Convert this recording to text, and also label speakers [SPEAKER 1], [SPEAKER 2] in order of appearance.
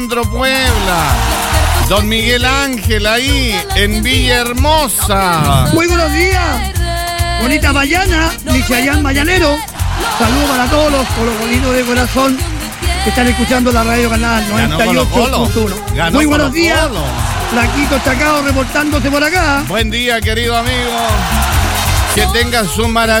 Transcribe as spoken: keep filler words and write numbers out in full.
[SPEAKER 1] Centro Puebla. Don Miguel Ángel ahí en Villahermosa.
[SPEAKER 2] Muy buenos días. Bonita mañana, Michayán Mañanero. Saludos para todos los colocolinos de corazón que están escuchando la radio Canal noventa y ocho punto uno. Muy buenos días. Flaquito Chacao reportándose por acá.
[SPEAKER 1] Buen día, querido amigo. Que tengas un maravilloso